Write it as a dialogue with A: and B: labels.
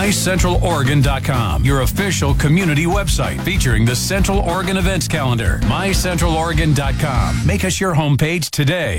A: MyCentralOregon.com, your official community website featuring the Central Oregon events calendar. MyCentralOregon.com. Make us your homepage today.